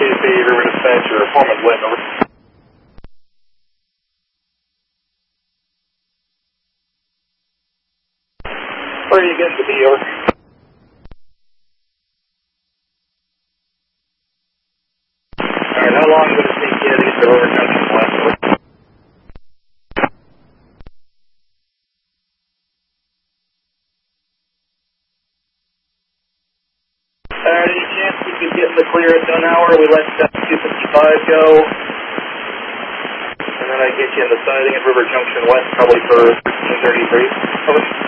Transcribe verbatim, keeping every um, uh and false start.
C River Dispatcher, Foreman Lynn, over. Where are you getting to be, over? Alright, how long would it take you to get to River Junction West, over? Alright, any chance we could get in the clear at an hour? We let uh, two fifty-five go. And then I get you in the siding at River Junction West, probably for thirteen thirty-three. Over.